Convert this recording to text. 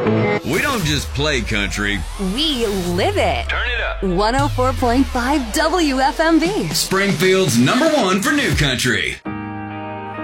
We don't just play country. We live it. Turn it up. 104.5 WFMV. Springfield's #1 for new country.